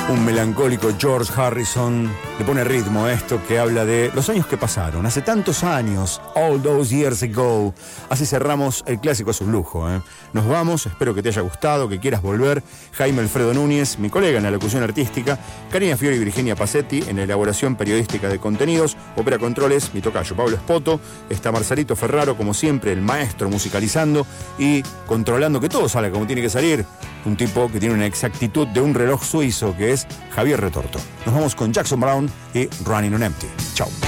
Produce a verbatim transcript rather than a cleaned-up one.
Un melancólico George Harrison le pone ritmo a esto que habla de los años que pasaron, hace tantos años, all those years ago. Así cerramos el clásico, es un lujo, ¿eh? Nos vamos, espero que te haya gustado, que quieras volver. Jaime Alfredo Núñez, mi colega en la locución artística, Karina Fiori y Virginia Pacetti en la elaboración periodística de contenidos, Opera Controles, mi tocayo Pablo Espoto, está Marcelito Ferraro, como siempre, el maestro musicalizando y controlando que todo salga como tiene que salir. Un tipo que tiene una exactitud de un reloj suizo, que es Javier Retorto. Nos vamos con Jackson Brown y Running on Empty. Chao.